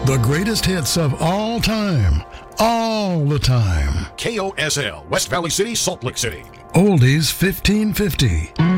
The greatest hits of all time. All the time. KOSL, West Valley City, Salt Lake City. Oldies 1550.